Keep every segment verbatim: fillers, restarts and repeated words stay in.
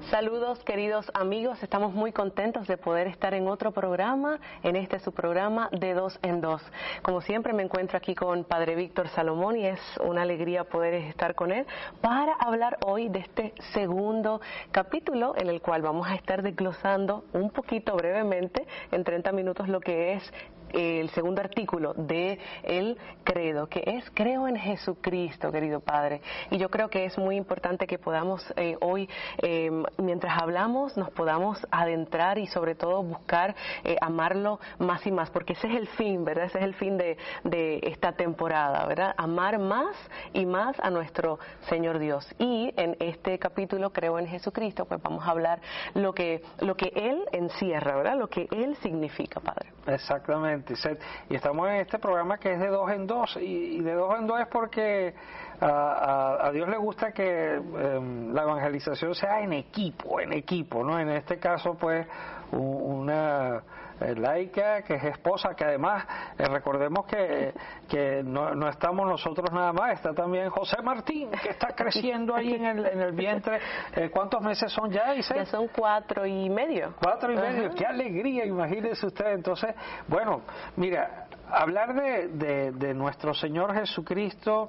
Saludos queridos amigos, estamos muy contentos de poder estar en otro programa, en este su programa de dos en dos. Como siempre me encuentro aquí con Padre Víctor Salomón y es una alegría poder estar con él para hablar hoy de este segundo capítulo en el cual vamos a estar desglosando un poquito brevemente en treinta minutos lo que es el segundo artículo de el credo, que es creo en Jesucristo, querido Padre. Y yo creo que es muy importante que podamos eh, hoy, eh, mientras hablamos, nos podamos adentrar y sobre todo buscar eh, amarlo más y más, porque ese es el fin, ¿verdad? Ese es el fin de, de esta temporada, ¿verdad? Amar más y más a nuestro Señor Dios. Y en este capítulo, creo en Jesucristo, pues vamos a hablar lo que, lo que Él encierra, ¿verdad? Lo que Él significa, Padre. Exactamente. Y estamos en este programa que es de dos en dos, y, y de dos en dos es porque a, a, a Dios le gusta que um, la evangelización sea en equipo, en equipo, ¿no? En este caso, pues, un, una eh, laica que es esposa, que además, eh, recordemos que, que no, no estamos nosotros nada más, está también José Martín, que está creciendo ahí en el, en el vientre. Eh, ¿Cuántos meses son ya, Isabel? Ya son cuatro y medio. Cuatro y medio, Ajá. Qué alegría, imagínese usted. Entonces, bueno, mira, hablar de, de, de nuestro Señor Jesucristo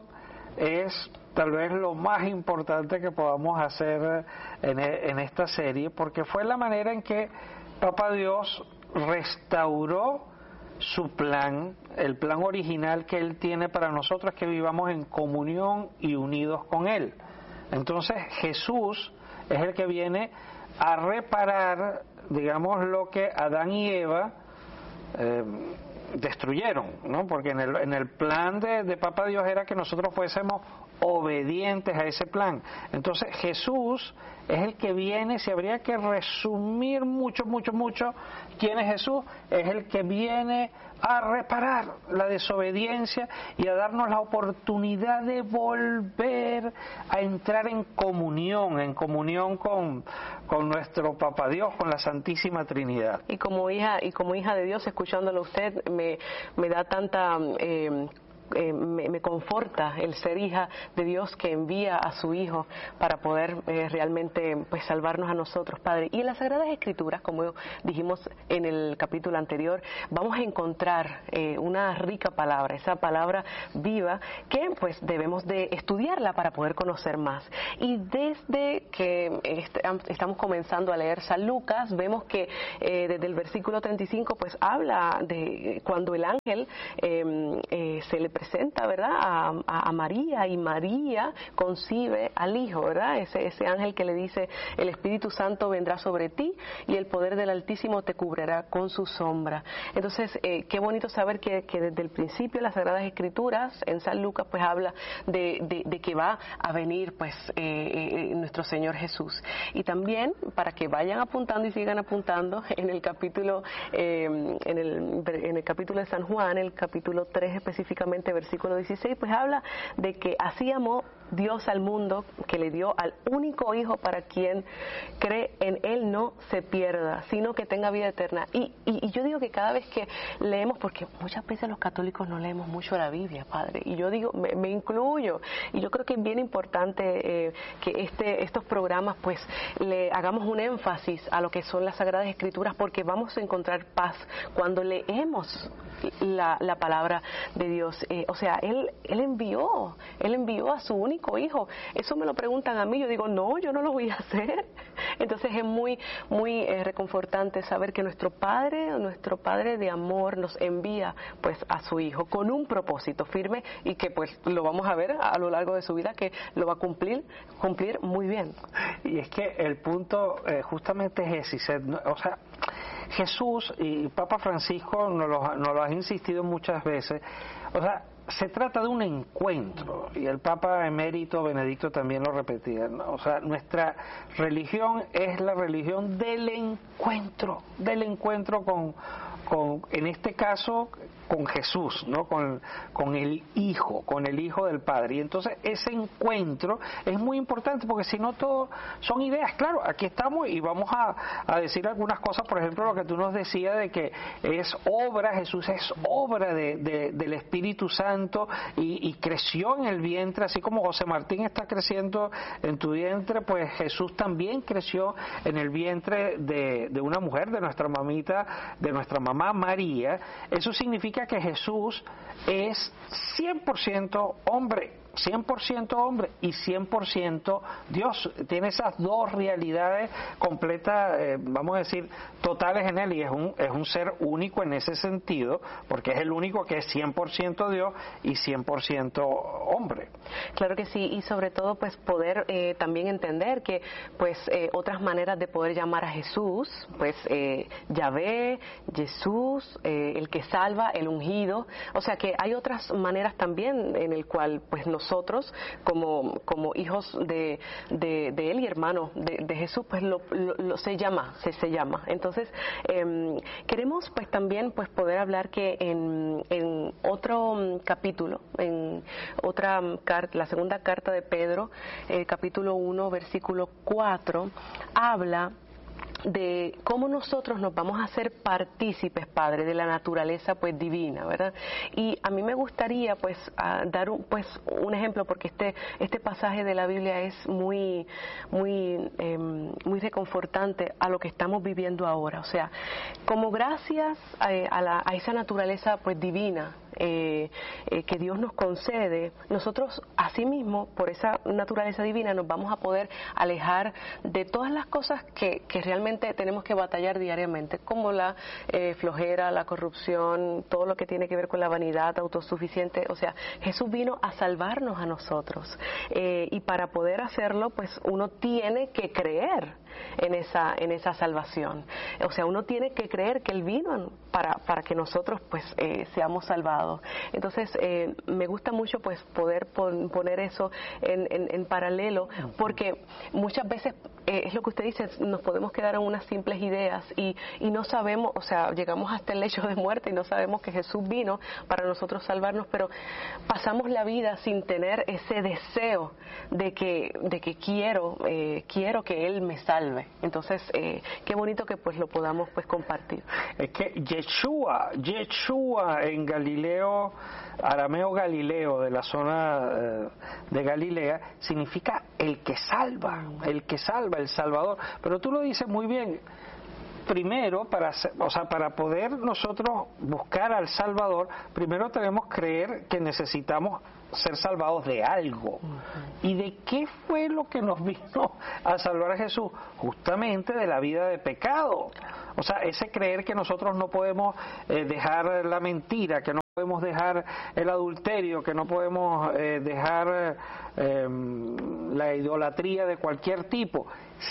es tal vez lo más importante que podamos hacer en, en esta serie, porque fue la manera en que Papá Dios restauró su plan, el plan original que Él tiene para nosotros, que vivamos en comunión y unidos con Él. Entonces Jesús es el que viene a reparar, digamos, lo que Adán y Eva eh, destruyeron, ¿no? Porque en el, en el plan de, de Papá Dios era que nosotros fuésemos obedientes a ese plan. Entonces Jesús es el que viene, si habría que resumir mucho, mucho, mucho, ¿quién es Jesús? Es el que viene a reparar la desobediencia y a darnos la oportunidad de volver a entrar en comunión, en comunión con, con nuestro Papá Dios, con la Santísima Trinidad. Y como hija, y como hija de Dios, escuchándolo a usted, me, me da tanta... Eh, Eh, me, me conforta el ser hija de Dios que envía a su Hijo para poder eh, realmente pues salvarnos a nosotros, Padre. Y en las Sagradas Escrituras, como dijimos en el capítulo anterior, vamos a encontrar eh, una rica palabra, esa palabra viva que pues debemos de estudiarla para poder conocer más. Y desde que est estamos comenzando a leer San Lucas, vemos que eh, desde el versículo treinta y cinco pues habla de cuando el ángel eh, eh, se le presenta, ¿verdad?, a, a, a María, y María concibe al Hijo, ¿verdad? Ese, ese ángel que le dice, el Espíritu Santo vendrá sobre ti y el poder del Altísimo te cubrirá con su sombra. Entonces, eh, qué bonito saber que, que desde el principio las Sagradas Escrituras, en San Lucas, pues habla de, de, de que va a venir, pues, eh, eh, nuestro Señor Jesús. Y también, para que vayan apuntando y sigan apuntando, en el capítulo, eh, en, el, en el capítulo de San Juan, el capítulo tres específicamente, versículo dieciséis, pues habla de que así amó Dios al mundo, que le dio al único Hijo para quien cree en Él no se pierda, sino que tenga vida eterna. Y, y, y yo digo que cada vez que leemos, porque muchas veces los católicos no leemos mucho la Biblia, Padre, y yo digo, me, me incluyo, y yo creo que es bien importante eh, que este, estos programas pues le hagamos un énfasis a lo que son las Sagradas Escrituras, porque vamos a encontrar paz cuando leemos la, la palabra de Dios. Eh, o sea, Él, Él envió, Él envió a su único Hijo. Eso me lo preguntan a mí, yo digo, no, yo no lo voy a hacer. Entonces es muy, muy eh, reconfortante saber que nuestro Padre, nuestro Padre de amor nos envía pues a su Hijo con un propósito firme y que pues lo vamos a ver a, a lo largo de su vida que lo va a cumplir, cumplir muy bien. Y es que el punto eh, justamente es ese, o sea, Jesús y Papa Francisco nos lo, nos lo ha insistido muchas veces, o sea, se trata de un encuentro, y el Papa emérito Benedicto también lo repetía, ¿no? O sea, nuestra religión es la religión del encuentro, del encuentro con, con, en este caso, con Jesús, ¿no? Con, con el Hijo, con el Hijo del Padre. Y entonces ese encuentro es muy importante, porque si no todo son ideas. Claro, aquí estamos y vamos a, a decir algunas cosas, por ejemplo, lo que tú nos decías de que es obra, Jesús es obra de, de, del Espíritu Santo y, y creció en el vientre, así como José Martín está creciendo en tu vientre, pues Jesús también creció en el vientre de, de una mujer, de nuestra mamita, de nuestra mamá María. Eso significa que Jesús es cien por ciento hombre, cien por ciento hombre y cien por ciento Dios. Tiene esas dos realidades completas, eh, vamos a decir, totales en él, y es un, es un ser único en ese sentido, porque es el único que es cien por ciento Dios y cien por ciento hombre. Claro que sí, y sobre todo pues poder eh, también entender que pues eh, otras maneras de poder llamar a Jesús, pues eh, Yahvé, Jesús, eh, el que salva, el ungido, o sea que hay otras maneras también en el cual pues nos nosotros como, como hijos de, de, de él y hermanos de, de Jesús, pues lo, lo, lo se llama, se, se llama. Entonces, eh, queremos pues también pues poder hablar que en, en otro capítulo, en otra carta, la segunda carta de Pedro, eh, capítulo uno, versículo cuatro, habla de cómo nosotros nos vamos a hacer partícipes, Padre, de la naturaleza pues divina, ¿verdad? Y a mí me gustaría pues uh, dar un, pues un ejemplo, porque este este pasaje de la Biblia es muy muy eh, muy reconfortante a lo que estamos viviendo ahora. O sea, como gracias a, a, la, a esa naturaleza pues divina, Eh, eh, que Dios nos concede, nosotros asimismo por esa naturaleza divina nos vamos a poder alejar de todas las cosas que, que realmente tenemos que batallar diariamente, como la eh, flojera, la corrupción, todo lo que tiene que ver con la vanidad autosuficiente. O sea, Jesús vino a salvarnos a nosotros, eh, y para poder hacerlo pues uno tiene que creer en esa en esa salvación. O sea, uno tiene que creer que Él vino para, para que nosotros pues eh, seamos salvados. Entonces, eh, me gusta mucho pues poder pon, poner eso en, en, en paralelo, porque muchas veces eh, es lo que usted dice, nos podemos quedar en unas simples ideas y, y no sabemos, o sea, llegamos hasta el lecho de muerte y no sabemos que Jesús vino para nosotros salvarnos, pero pasamos la vida sin tener ese deseo de que, de que quiero, eh, quiero que Él me salve. Entonces, eh, qué bonito que pues lo podamos pues compartir. Es que Yeshua, Yeshua en Galileo, arameo Galileo, de la zona eh, de Galilea, significa el que salva, el que salva, el Salvador. Pero tú lo dices muy bien. Primero, para, o sea, para poder nosotros buscar al Salvador, primero tenemos que creer que necesitamos ser salvados de algo. ¿Y de qué fue lo que nos vino a salvar a Jesús? Justamente de la vida de pecado. O sea, ese creer que nosotros no podemos eh, dejar la mentira, que no podemos dejar el adulterio, que no podemos eh, dejar eh, la idolatría de cualquier tipo.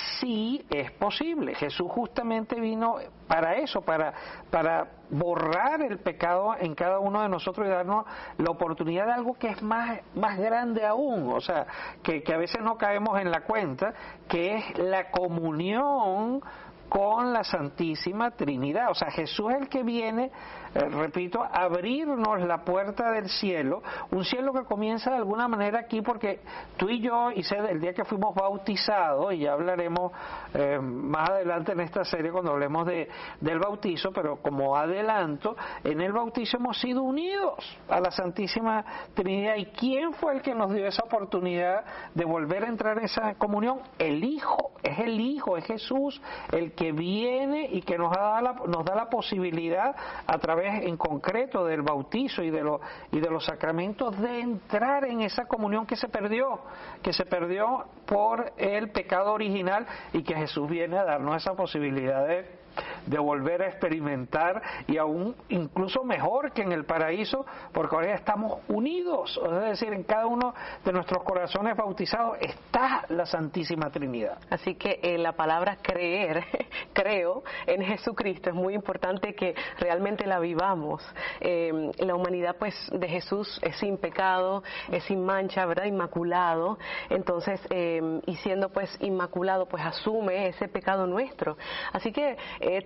Sí es posible. Jesús justamente vino para eso, para, para borrar el pecado en cada uno de nosotros y darnos la oportunidad de algo que es más, más grande aún, o sea, que, que a veces no caemos en la cuenta, que es la comunión con la Santísima Trinidad. O sea, Jesús es el que viene, eh, repito, a abrirnos la puerta del cielo, un cielo que comienza de alguna manera aquí, porque tú y yo, y sé, el día que fuimos bautizados, y ya hablaremos eh, más adelante en esta serie cuando hablemos de, del bautizo, pero como adelanto, en el bautizo hemos sido unidos a la Santísima Trinidad. ¿Y quién fue el que nos dio esa oportunidad de volver a entrar en esa comunión? El Hijo, es el Hijo, es Jesús el que viene y que nos da la, nos da la posibilidad a través en concreto del bautizo y de, lo, y de los sacramentos de entrar en esa comunión que se perdió, que se perdió por el pecado original, y que Jesús viene a darnos esa posibilidad de de volver a experimentar, y aún incluso mejor que en el paraíso, porque ahora estamos unidos, es decir, en cada uno de nuestros corazones bautizados está la Santísima Trinidad. Así que eh, la palabra creer, creo en Jesucristo, es muy importante que realmente la vivamos. Eh, la humanidad pues de Jesús es sin pecado, es sin mancha, ¿verdad? Inmaculado. Entonces, eh, y siendo pues inmaculado, pues asume ese pecado nuestro. Así que eh,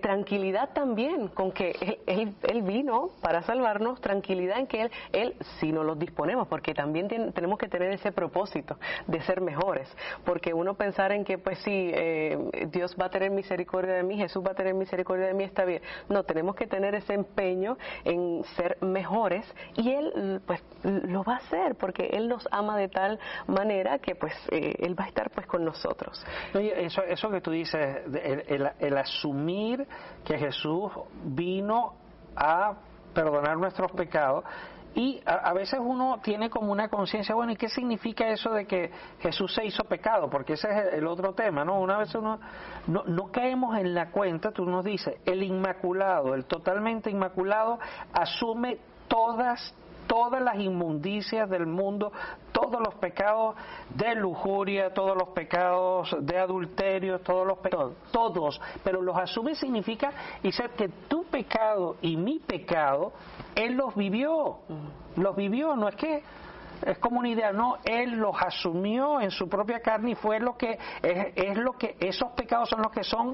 tranquilidad también con que él, él, él vino para salvarnos, tranquilidad en que Él, él si nos los disponemos, porque también tiene, tenemos que tener ese propósito de ser mejores, porque uno pensar en que pues sí, eh, Dios va a tener misericordia de mí, Jesús va a tener misericordia de mí, está bien. No, tenemos que tener ese empeño en ser mejores y Él pues lo va a hacer, porque Él nos ama de tal manera que pues eh, Él va a estar pues con nosotros. Oye, eso, eso que tú dices, el, el, el asumir que Jesús vino a perdonar nuestros pecados, y a, a veces uno tiene como una conciencia, bueno, ¿y qué significa eso de que Jesús se hizo pecado? Porque ese es el otro tema, ¿no? Una vez uno no, no caemos en la cuenta, tú nos dices, el inmaculado, el totalmente inmaculado, asume todas todas las inmundicias del mundo, todos los pecados de lujuria, todos los pecados de adulterio, todos los pecados, todos, pero los asume significa, dice que tu pecado y mi pecado, Él los vivió, los vivió, no es que es como una idea, no, Él los asumió en su propia carne y fue lo que, es, es lo que, esos pecados son los que son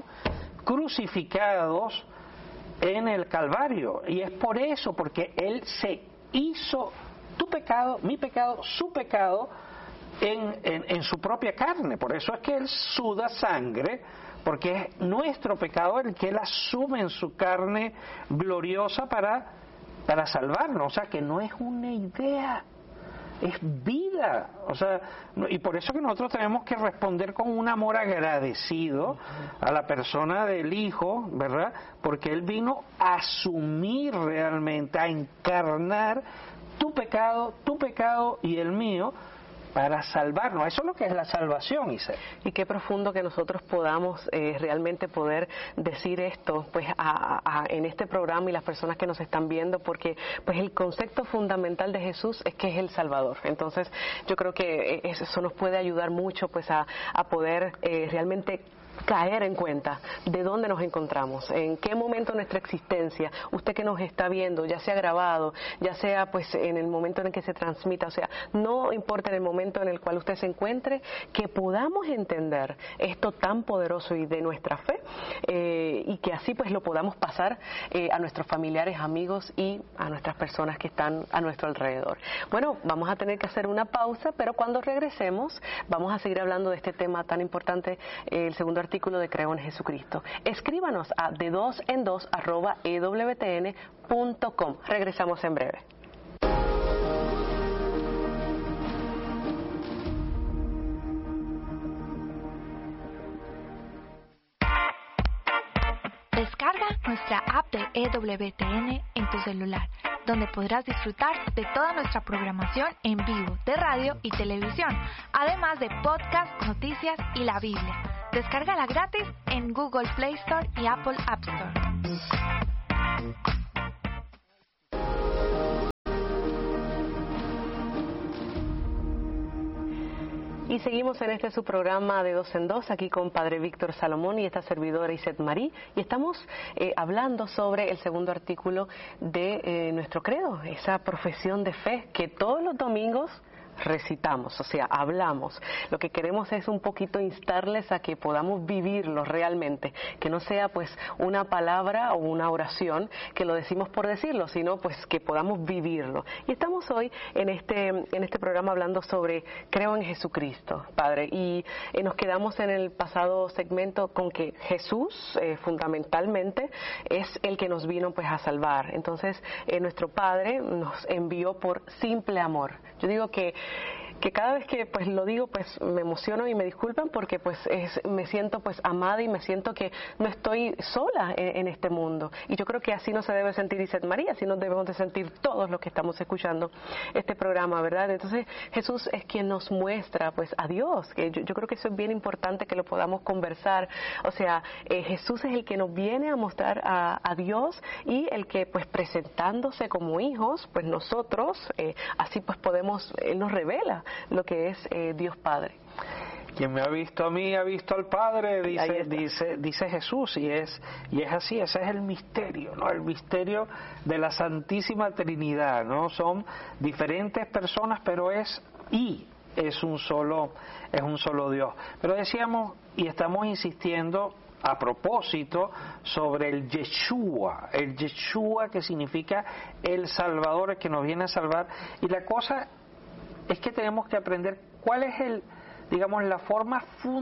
crucificados en el Calvario, y es por eso, porque Él se hizo tu pecado, mi pecado, su pecado en, en, en su propia carne. Por eso es que Él suda sangre, porque es nuestro pecado el que Él asume en su carne gloriosa para, para salvarnos. O sea, que no es una idea, es vida. O sea, y por eso que nosotros tenemos que responder con un amor agradecido a la persona del Hijo, ¿verdad? Porque Él vino a asumir realmente, a encarnar tu pecado, tu pecado y el mío, para salvarnos. Eso es lo que es la salvación, Isabel. Y qué profundo que nosotros podamos eh, realmente poder decir esto pues a, a, en este programa y las personas que nos están viendo, porque pues el concepto fundamental de Jesús es que es el Salvador. Entonces yo creo que eso nos puede ayudar mucho pues a, a poder eh, realmente caer en cuenta de dónde nos encontramos, en qué momento de nuestra existencia, usted que nos está viendo, ya sea grabado, ya sea pues en el momento en el que se transmita, o sea, no importa en el momento en el cual usted se encuentre, que podamos entender esto tan poderoso y de nuestra fe, eh, y que así pues lo podamos pasar eh, a nuestros familiares, amigos y a nuestras personas que están a nuestro alrededor. Bueno, vamos a tener que hacer una pausa, pero cuando regresemos vamos a seguir hablando de este tema tan importante, eh, el segundo artículo de Creo en Jesucristo. Escríbanos a de dos en dos arroba e w t n punto com. Regresamos en breve. Descarga nuestra app de E W T N en tu celular, donde podrás disfrutar de toda nuestra programación en vivo de radio y televisión, además de podcast, noticias y la Biblia. Descárgala gratis en Google Play Store y Apple App Store. Y seguimos en este su programa de dos en dos, aquí con Padre Víctor Salomón y esta servidora Isette Marí, y estamos eh, hablando sobre el segundo artículo de eh, nuestro credo, esa profesión de fe que todos los domingos recitamos, o sea, hablamos. Lo que queremos es un poquito instarles a que podamos vivirlo realmente, que no sea pues una palabra o una oración que lo decimos por decirlo, sino pues que podamos vivirlo. Y estamos hoy en este en este programa hablando sobre Creo en Jesucristo, Padre, y eh, nos quedamos en el pasado segmento con que Jesús eh, fundamentalmente es el que nos vino pues a salvar. Entonces, eh, nuestro Padre nos envió por simple amor. Yo digo que que cada vez que pues lo digo pues me emociono y me disculpan porque pues es, me siento pues amada y me siento que no estoy sola en, en este mundo, y yo creo que así no se debe sentir Isette María, así nos debemos de sentir todos los que estamos escuchando este programa, ¿verdad? Entonces Jesús es quien nos muestra pues a Dios, que yo, yo creo que eso es bien importante que lo podamos conversar, o sea, eh, Jesús es el que nos viene a mostrar a, a Dios, y el que pues presentándose como hijos pues nosotros eh, así pues podemos, Él nos revela lo que es eh, Dios Padre. Quien me ha visto a mí ha visto al Padre, dice dice dice Jesús, y es y es así. Ese es el misterio, ¿no? El misterio de la Santísima Trinidad, ¿no? Son diferentes personas, pero es y es un solo es un solo Dios. Pero decíamos y estamos insistiendo a propósito sobre el Yeshua, el Yeshua que significa el Salvador, el que nos viene a salvar. Y la cosa es que tenemos que aprender cuál es el, digamos, la forma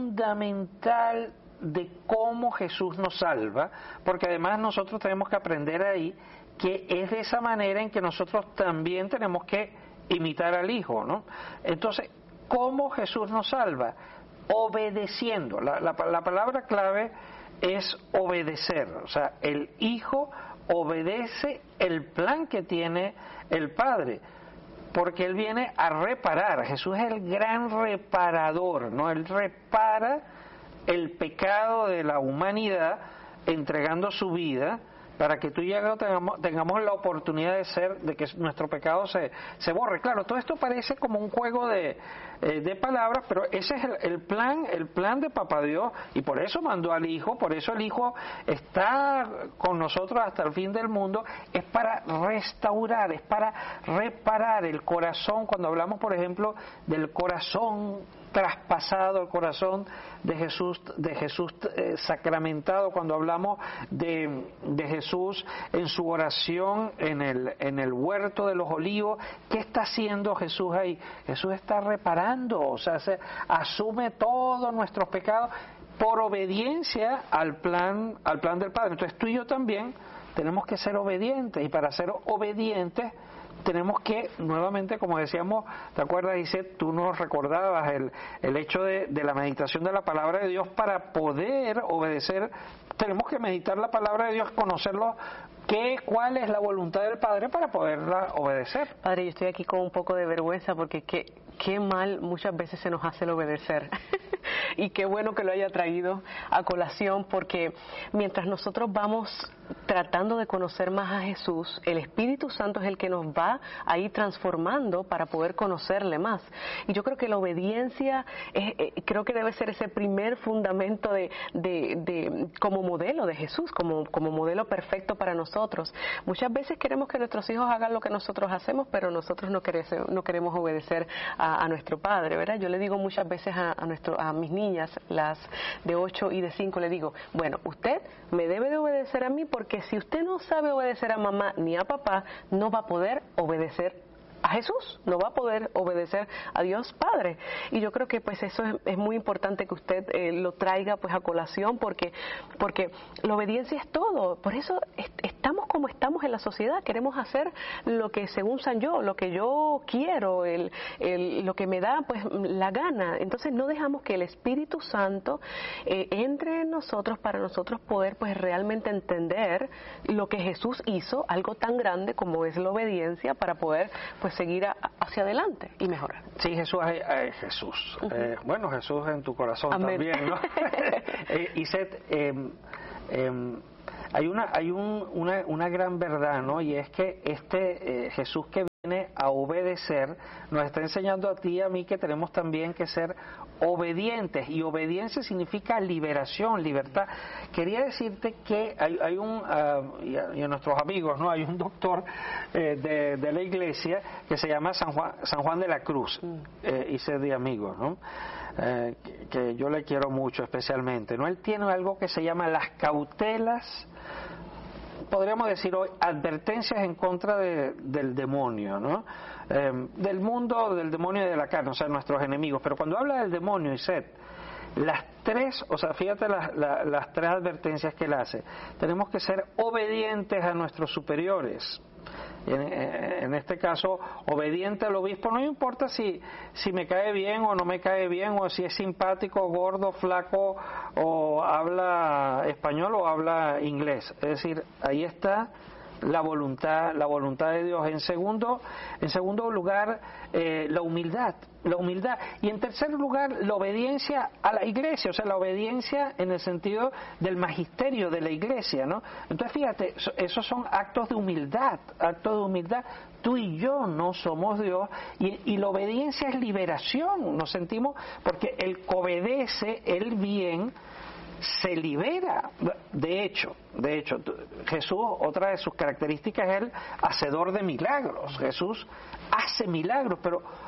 fundamental de cómo Jesús nos salva, porque además nosotros tenemos que aprender ahí que es de esa manera en que nosotros también tenemos que imitar al Hijo, ¿no? Entonces, ¿cómo Jesús nos salva? Obedeciendo. La, la, la palabra clave es obedecer. O sea, el Hijo obedece el plan que tiene el Padre, porque Él viene a reparar. Jesús es el gran reparador, ¿no? Él repara el pecado de la humanidad entregando su vida para que tú y yo tengamos, tengamos la oportunidad de ser, de que nuestro pecado se, se borre. Claro, todo esto parece como un juego de, eh, de palabras, pero ese es el, el plan, el plan de Papá Dios, y por eso mandó al Hijo, por eso el Hijo está con nosotros hasta el fin del mundo, es para restaurar, es para reparar el corazón. Cuando hablamos, por ejemplo, del corazón traspasado, el corazón de Jesús, de Jesús eh, sacramentado, cuando hablamos de, de Jesús en su oración en el, en el huerto de los olivos, ¿qué está haciendo Jesús ahí? Jesús está reparando, o sea, se asume todos nuestros pecados por obediencia al plan, al plan del Padre. Entonces tú y yo también tenemos que ser obedientes, y para ser obedientes tenemos que, nuevamente, como decíamos, ¿te acuerdas, Dice? Tú nos recordabas el, el hecho de, de la meditación de la palabra de Dios. Para poder obedecer, tenemos que meditar la palabra de Dios, conocerlo, qué, cuál es la voluntad del Padre para poderla obedecer. Padre, yo estoy aquí con un poco de vergüenza porque qué, qué mal muchas veces se nos hace el obedecer. Y qué bueno que lo haya traído a colación, porque mientras nosotros vamos tratando de conocer más a Jesús, el Espíritu Santo es el que nos va a ir transformando para poder conocerle más. Y yo creo que la obediencia es, eh, creo que debe ser ese primer fundamento de, de, de como modelo de Jesús, como, como modelo perfecto para nosotros. Muchas veces queremos que nuestros hijos hagan lo que nosotros hacemos, pero nosotros no queremos, no queremos obedecer a, a nuestro Padre, ¿verdad? Yo le digo muchas veces a, a, nuestro, a mis niñas, las de ocho y de cinco, le digo, bueno, usted me debe de obedecer a mí, porque si usted no sabe obedecer a mamá ni a papá, no va a poder obedecer a Jesús, no va a poder obedecer a Dios Padre. Y yo creo que pues eso es, es muy importante que usted eh, lo traiga pues a colación, porque porque la obediencia es todo. Por eso est estamos como estamos en la sociedad, queremos hacer lo que según San yo, lo que yo quiero, el, el, lo que me da pues la gana. Entonces no dejamos que el Espíritu Santo eh, entre en nosotros para nosotros poder pues realmente entender lo que Jesús hizo, algo tan grande como es la obediencia, para poder pues seguir a, hacia adelante y mejorar. Sí, Jesús, eh, Jesús. Uh-huh. eh, bueno, Jesús en tu corazón. Amén. También, ¿no? eh, y Seth, eh, eh, hay una hay un, una, una gran verdad, ¿no? Y es que este eh, Jesús que viene a obedecer nos está enseñando a ti y a mí que tenemos también que ser obedientes, y obediencia significa liberación, libertad. Quería decirte que hay, hay un uh, y, a, y a nuestros amigos, no, hay un doctor eh, de, de la iglesia que se llama San Juan, San Juan de la Cruz, eh, hice de amigos, ¿no? Eh, que, que yo le quiero mucho especialmente, ¿no? Él tiene algo que se llama las cautelas, podríamos decir hoy, advertencias en contra de, del demonio, ¿no? Eh, del mundo, del demonio y de la carne, o sea, nuestros enemigos. Pero cuando habla del demonio, y Seth, las tres, o sea, fíjate las, las, las tres advertencias que él hace. Tenemos que ser obedientes a nuestros superiores. En, en este caso, obediente al obispo, no importa si, si me cae bien o no me cae bien, o si es simpático, gordo, flaco, o habla español o habla inglés. Es decir, ahí está la voluntad, la voluntad de Dios. En segundo, en segundo lugar, eh, la humildad, la humildad. Y en tercer lugar, la obediencia a la iglesia, o sea, la obediencia en el sentido del magisterio de la iglesia, ¿no? Entonces, fíjate, esos son actos de humildad, actos de humildad. Tú y yo no somos Dios, y, y la obediencia es liberación, nos sentimos, porque el que obedece el bien se libera. De hecho, de hecho, Jesús, otra de sus características es el hacedor de milagros. Jesús hace milagros, pero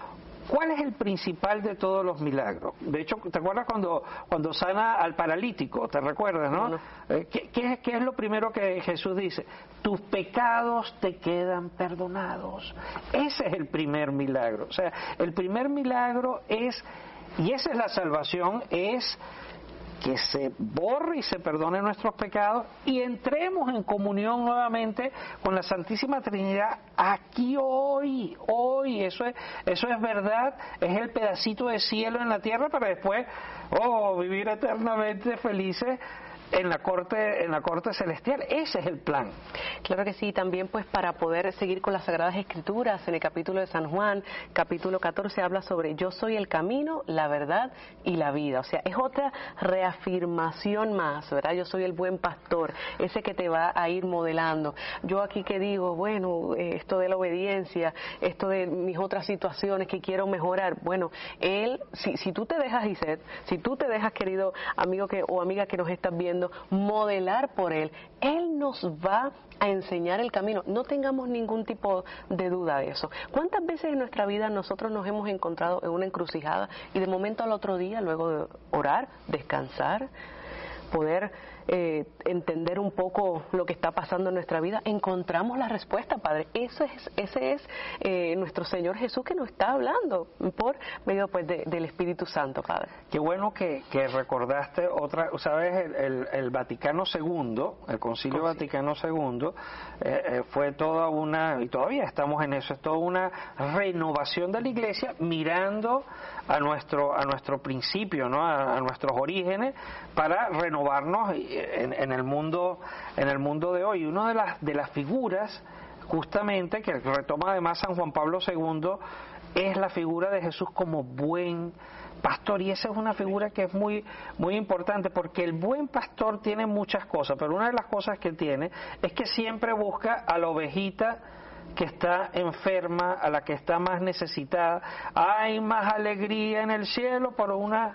¿cuál es el principal de todos los milagros? De hecho, ¿te acuerdas cuando, cuando sana al paralítico? ¿Te recuerdas, no? no. Eh, ¿qué, qué, ¿Qué es lo primero que Jesús dice? Tus pecados te quedan perdonados. Ese es el primer milagro. O sea, el primer milagro es, y esa es la salvación, es que se borre y se perdone nuestros pecados y entremos en comunión nuevamente con la Santísima Trinidad aquí hoy, hoy, eso es, eso es verdad, es el pedacito de cielo en la tierra para después, oh, vivir eternamente felices en la corte en la corte celestial. Ese es el plan. Claro que sí, también pues para poder seguir con las Sagradas Escrituras, en el capítulo de San Juan, capítulo catorce, habla sobre yo soy el camino, la verdad y la vida. O sea, es otra reafirmación más, ¿verdad? Yo soy el buen pastor, ese que te va a ir modelando. Yo aquí que digo, bueno, esto de la obediencia, esto de mis otras situaciones que quiero mejorar, bueno, él, si, si tú te dejas, Iset, si tú te dejas, querido amigo que, o amiga que nos estás viendo, modelar por él, él nos va a enseñar el camino. No tengamos ningún tipo de duda de eso. ¿Cuántas veces en nuestra vida nosotros nos hemos encontrado en una encrucijada y de momento al otro día, luego de orar, descansar, poder eh, entender un poco lo que está pasando en nuestra vida, encontramos la respuesta, Padre? Eso es, ese es eh, nuestro Señor Jesús que nos está hablando por medio pues de, del Espíritu Santo, Padre. Qué bueno que, que recordaste otra, sabes, el, el, el Vaticano segundo, el Concilio oh, sí. Vaticano segundo, eh, eh, fue toda una, y todavía estamos en eso, es toda una renovación de la Iglesia mirando a nuestro a nuestro principio, ¿no? a, a nuestros orígenes, para renovarnos en, en el mundo en el mundo de hoy. Una de las de las figuras justamente que retoma además San Juan Pablo segundo es la figura de Jesús como buen pastor, y esa es una figura que es muy muy importante, porque el buen pastor tiene muchas cosas, pero una de las cosas que tiene es que siempre busca a la ovejita que está enferma, a la que está más necesitada. Hay más alegría en el cielo por una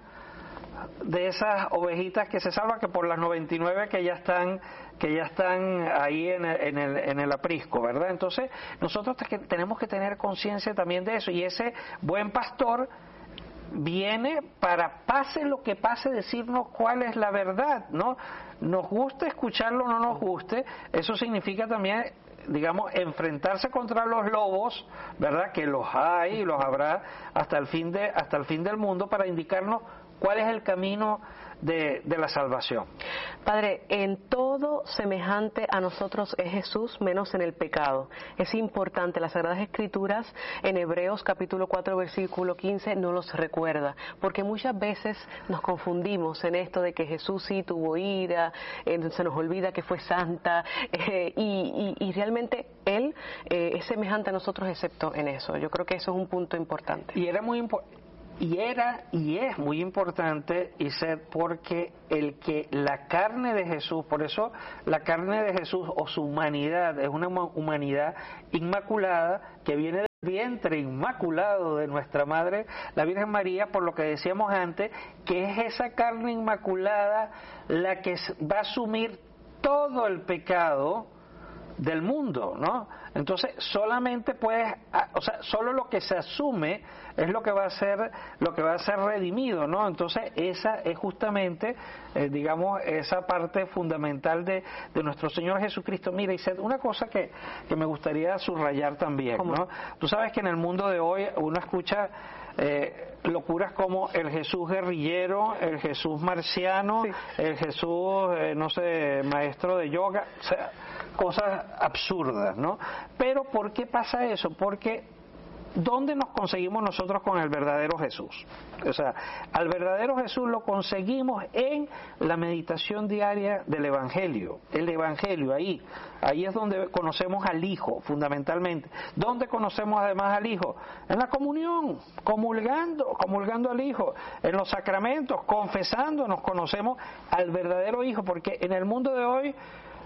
de esas ovejitas que se salva que por las noventa y nueve que ya están que ya están ahí en el, en el, en el aprisco, ¿verdad? Entonces nosotros te, tenemos que tener conciencia también de eso, y ese buen pastor viene para, pase lo que pase, decirnos cuál es la verdad, ¿no? Nos guste escucharlo o no nos guste, eso significa también, digamos, enfrentarse contra los lobos, ¿verdad? Que los hay y los habrá hasta el fin de hasta el fin del mundo, para indicarnos cuál es el camino de, de la salvación. Padre, en todo semejante a nosotros es Jesús, menos en el pecado. Es importante, las Sagradas Escrituras en Hebreos capítulo cuatro versículo quince nos los recuerda, porque muchas veces nos confundimos en esto de que Jesús sí tuvo ira, eh, se nos olvida que fue santa, eh, y, y, y realmente Él eh, es semejante a nosotros excepto en eso. Yo creo que eso es un punto importante. Y era muy importante. Y era y es muy importante, y ser porque el que la carne de Jesús, por eso la carne de Jesús o su humanidad es una humanidad inmaculada que viene del vientre inmaculado de nuestra Madre, la Virgen María, por lo que decíamos antes, que es esa carne inmaculada la que va a asumir todo el pecado del mundo, ¿no? Entonces solamente puedes, o sea, solo lo que se asume es lo que va a ser, lo que va a ser redimido, ¿no? Entonces esa es justamente, eh, digamos, esa parte fundamental de, de nuestro Señor Jesucristo. Mira, y una cosa que, que me gustaría subrayar también, ¿no? Tú sabes que en el mundo de hoy uno escucha eh, locuras como el Jesús guerrillero, el Jesús marciano, sí. el Jesús, eh, no sé, maestro de yoga, o sea, cosas absurdas, ¿no? Pero ¿por qué pasa eso? Porque ¿dónde nos conseguimos nosotros con el verdadero Jesús? O sea, al verdadero Jesús lo conseguimos en la meditación diaria del Evangelio. El Evangelio, ahí. Ahí es donde conocemos al Hijo, fundamentalmente. ¿Dónde conocemos además al Hijo? En la comunión, comulgando, comulgando al Hijo. En los sacramentos, confesando, nos conocemos al verdadero Hijo. Porque en el mundo de hoy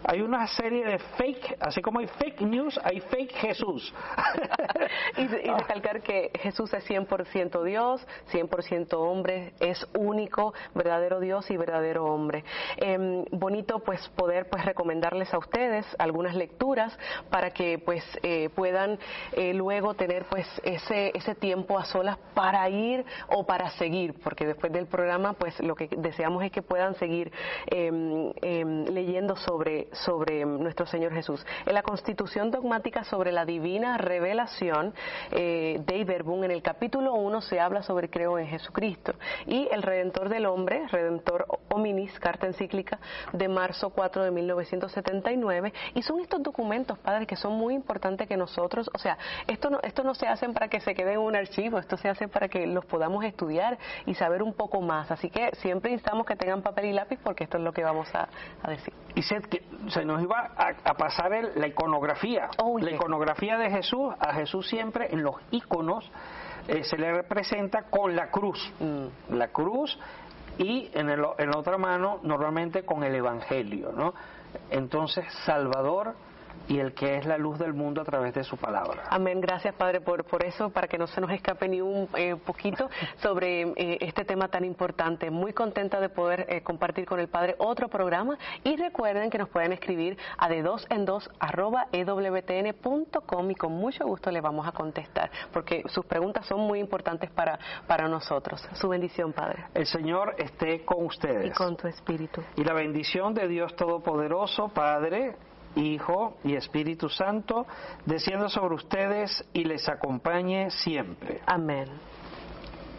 hay una serie de fake, así como hay fake news, hay fake Jesús. y, y recalcar que Jesús es cien por ciento Dios, cien por ciento hombre, es único, verdadero Dios y verdadero hombre. Eh, bonito pues poder pues recomendarles a ustedes algunas lecturas para que pues eh, puedan eh, luego tener pues ese ese tiempo a solas para ir o para seguir, porque después del programa pues lo que deseamos es que puedan seguir eh, eh, leyendo sobre sobre nuestro Señor Jesús. En la Constitución dogmática sobre la divina revelación eh, de Iberbun, en el capítulo uno se habla sobre creo en Jesucristo, y el Redentor del hombre, Redentor Hominis, carta encíclica de marzo cuatro de mil novecientos setenta y nueve, y son estos documentos, padres, que son muy importantes que nosotros, o sea, esto no, esto no se hacen para que se quede en un archivo, esto se hace para que los podamos estudiar y saber un poco más, así que siempre instamos que tengan papel y lápiz porque esto es lo que vamos a, a decir. Y Seth, que se nos iba a, a pasar el, la iconografía, oh, la yeah. iconografía de Jesús. A Jesús siempre en los iconos eh, se le representa con la cruz, mm. la cruz, y en, el, en la otra mano normalmente con el Evangelio, ¿no? Entonces, Salvador y el que es la luz del mundo a través de su palabra. Amén. Gracias, Padre, por, por eso, para que no se nos escape ni un eh, poquito sobre eh, este tema tan importante. Muy contenta de poder eh, compartir con el Padre otro programa, y recuerden que nos pueden escribir a de dos en dos arroba e w t n punto com y con mucho gusto le vamos a contestar, porque sus preguntas son muy importantes para, para nosotros. Su bendición, Padre. El Señor esté con ustedes. Y con tu espíritu. Y la bendición de Dios Todopoderoso, Padre, Hijo y Espíritu Santo, descienda sobre ustedes y les acompañe siempre. Amén.